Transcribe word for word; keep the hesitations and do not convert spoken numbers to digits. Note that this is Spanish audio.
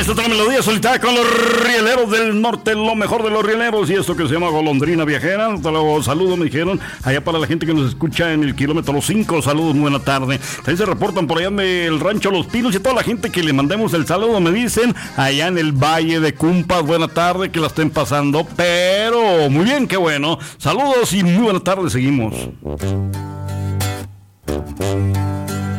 Esta es otra melodía solitaria con los rieleros del norte, lo mejor de los rieleros, y esto que se llama Golondrina Viajera. Te lo saludo, me dijeron, allá para la gente que nos escucha en el kilómetro cinco, saludos, buena tarde. También se reportan por allá del rancho Los Pinos y a toda la gente que le mandemos el saludo, me dicen, allá en el Valle de Cumpas, buena tarde, que la estén pasando, pero muy bien, qué bueno. Saludos y muy buena tarde, seguimos.